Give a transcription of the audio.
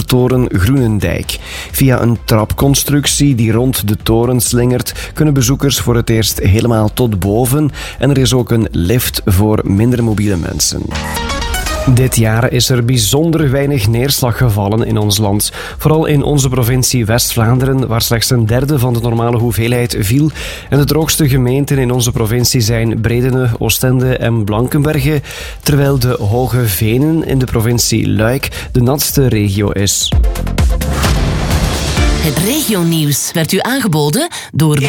toren Groenendijk. Via een trapconstructie die rond de toren slingert, kunnen bezoekers voor het eerst helemaal tot boven en er is ook een lift voor minder mobiele mensen. Dit jaar is er bijzonder weinig neerslag gevallen in ons land. Vooral in onze provincie West-Vlaanderen, waar slechts een derde van de normale hoeveelheid viel. En de droogste gemeenten in onze provincie zijn Bredene, Oostende en Blankenberge, terwijl de Hoge Venen in de provincie Luik de natste regio is. Het regionieuws werd u aangeboden door